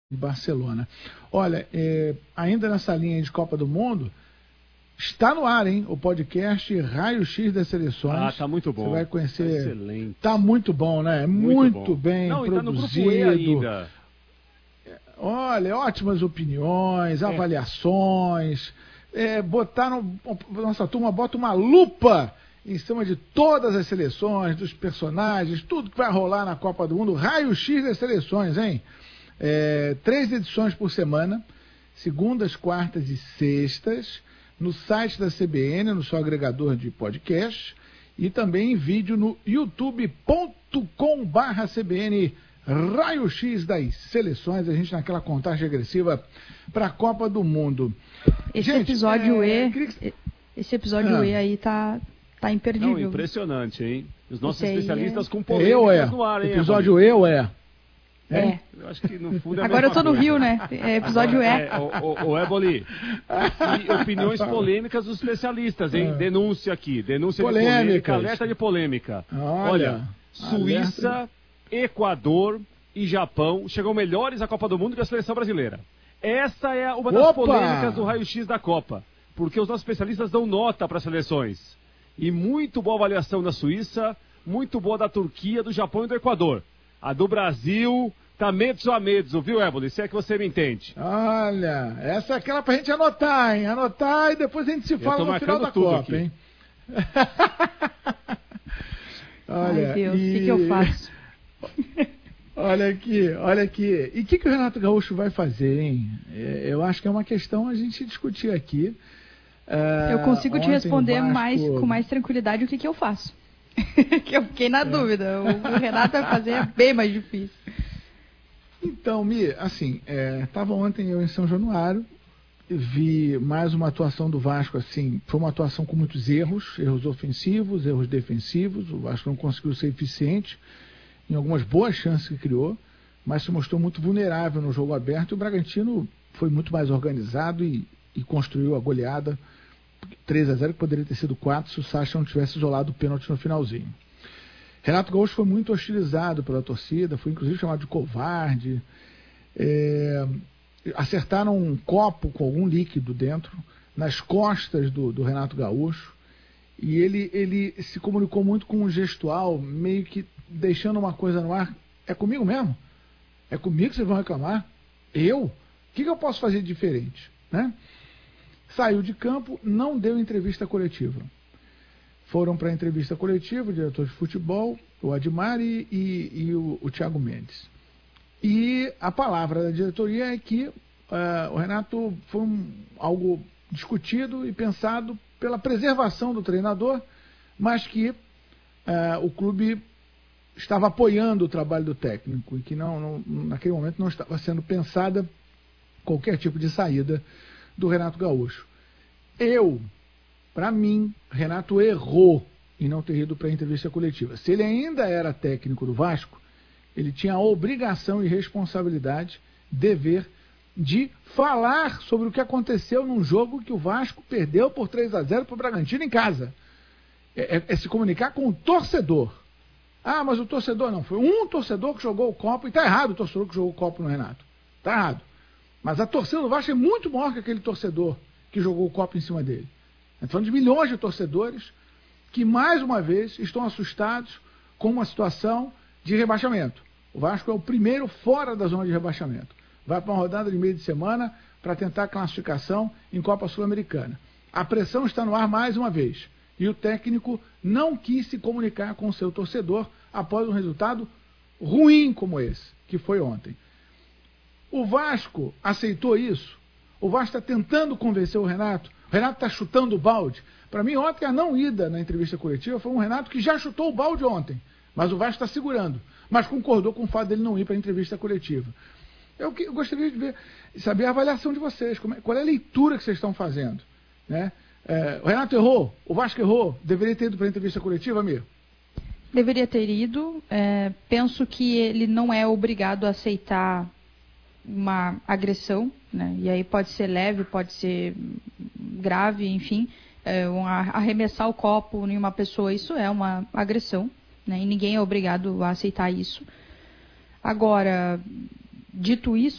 de Barcelona. Olha, ainda nessa linha de Copa do Mundo, está no ar, hein? O podcast Raio X das Seleções. Ah, tá muito bom. Você vai conhecer. Excelente. Tá muito bom, né? Muito bem Não, produzido. tá no grupo E ainda. Olha, ótimas opiniões, avaliações. Nossa turma bota uma lupa em cima de todas as seleções, dos personagens, tudo que vai rolar na Copa do Mundo. Raio X das Seleções, hein? 3 edições por semana, segundas, quartas e sextas, no site da CBN, no seu agregador de podcast, e também em vídeo no youtube.com/CBN Raio X das Seleções, a gente naquela contagem regressiva para a Copa do Mundo. Esse episódio E aí tá imperdível. Não, impressionante, hein? Os nossos especialistas com polêmicas no ar, hein? Episódio Eu acho que no fundo é agora eu tô no Rio, né? Episódio O Éboli. E opiniões polêmicas dos especialistas, hein? Denúncia aqui. Denúncia de polêmica, alerta de polêmica. Olha, Suíça, Equador e Japão chegam melhores à Copa do Mundo que a seleção brasileira. Essa é uma das polêmicas do raio-x da Copa. Porque os nossos especialistas dão nota para as seleções. E muito boa avaliação da Suíça, muito boa da Turquia, do Japão e do Equador. A do Brasil tá mezzo a mezzo, viu, Éboli? Se é que você me entende. Olha, essa é aquela pra gente anotar, hein? Anotar e depois a gente se fala no final da Copa, aqui. Hein? Olha, ai, Deus, o que eu faço? Olha aqui. E o que o Renato Gaúcho vai fazer, hein? Eu acho que é uma questão a gente discutir aqui. Eu consigo te responder com mais tranquilidade o que eu faço. Que eu fiquei na dúvida. O Renato vai fazer é bem mais difícil. Então, Mi, assim, estava ontem eu em São Januário, vi mais uma atuação do Vasco, assim, foi uma atuação com muitos erros ofensivos, erros defensivos. O Vasco não conseguiu ser eficiente em algumas boas chances que criou, mas se mostrou muito vulnerável no jogo aberto, e o Bragantino foi muito mais organizado e construiu a goleada 3-0, que poderia ter sido 4 se o Sacha não tivesse isolado o pênalti no finalzinho. Renato Gaúcho foi muito hostilizado pela torcida, foi inclusive chamado de covarde. Acertaram um copo com algum líquido dentro, nas costas do Renato Gaúcho, e ele se comunicou muito com um gestual, meio que deixando uma coisa no ar. É comigo mesmo? É comigo que vocês vão reclamar? Eu? O que eu posso fazer de diferente? Né? Saiu de campo, não deu entrevista coletiva. Foram para a entrevista coletiva o diretor de futebol, o Admar e o Thiago Mendes. E a palavra da diretoria é que o Renato foi algo discutido e pensado pela preservação do treinador, mas que o clube estava apoiando o trabalho do técnico e que naquele momento não estava sendo pensada qualquer tipo de saída do Renato Gaúcho. Para mim, Renato errou em não ter ido para a entrevista coletiva. Se ele ainda era técnico do Vasco, ele tinha a obrigação e responsabilidade, dever, de falar sobre o que aconteceu num jogo que o Vasco perdeu por 3-0 para o Bragantino em casa. É se comunicar com o torcedor. Ah, mas o torcedor não. Foi um torcedor que jogou o copo, e está errado o torcedor que jogou o copo no Renato. Está errado. Mas a torcida do Vasco é muito maior que aquele torcedor que jogou o copo em cima dele. Estamos falando de milhões de torcedores que, mais uma vez, estão assustados com uma situação de rebaixamento. O Vasco é o primeiro fora da zona de rebaixamento. Vai para uma rodada de meio de semana para tentar a classificação em Copa Sul-Americana. A pressão está no ar mais uma vez. E o técnico não quis se comunicar com o seu torcedor após um resultado ruim como esse, que foi ontem. O Vasco aceitou isso. O Vasco está tentando convencer o Renato. O Renato está chutando o balde. Para mim, ontem, a não ida na entrevista coletiva foi um Renato que já chutou o balde ontem. Mas o Vasco está segurando. Mas concordou com o fato dele não ir para a entrevista coletiva. Eu gostaria de saber a avaliação de vocês. Qual é a leitura que vocês estão fazendo? Né? O Renato errou? O Vasco errou? Deveria ter ido para a entrevista coletiva, Mir? Deveria ter ido. Penso que ele não é obrigado a aceitar uma agressão, né? E aí pode ser leve, pode ser grave, enfim. Arremessar o copo em uma pessoa, isso é uma agressão, né? E ninguém é obrigado a aceitar isso. Agora, dito isso,